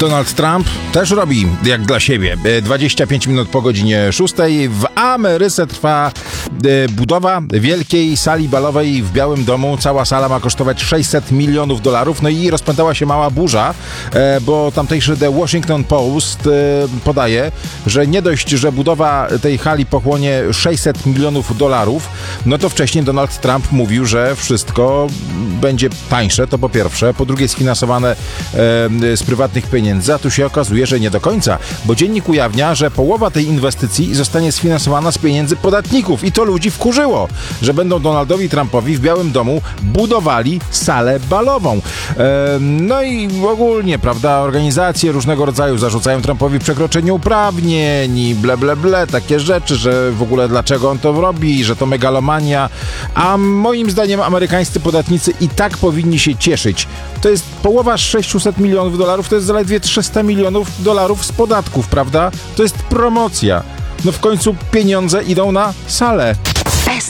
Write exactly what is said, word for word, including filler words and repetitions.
Donald Trump też robi jak dla siebie. dwadzieścia pięć minut po godzinie szóstej w Ameryce trwa budowa wielkiej sali balowej w Białym Domu. Cała sala ma kosztować sześćset milionów dolarów. No i rozpętała się mała burza, bo tamtejszy The Washington Post podaje, że nie dość, że budowa tej hali pochłonie sześćset milionów dolarów, no to wcześniej Donald Trump mówił, że wszystko będzie tańsze, to po pierwsze. Po drugie sfinansowane e, z prywatnych pieniędzy, a tu się okazuje, że nie do końca, bo dziennik ujawnia, że połowa tej inwestycji zostanie sfinansowana z pieniędzy podatników i to ludzi wkurzyło, że będą Donaldowi Trumpowi w Białym Domu budowali salę balową. E, no i ogólnie, prawda, organizacje różnego rodzaju zarzucają Trumpowi przekroczenie uprawnień i ble, ble, ble, takie rzeczy, że w ogóle dlaczego on to robi, że to megalomania, a moim zdaniem amerykańscy podatnicy i tak powinni się cieszyć. To jest połowa sześćset milionów dolarów, to jest zaledwie trzysta milionów dolarów z podatków, prawda? To jest promocja. No w końcu pieniądze idą na salę.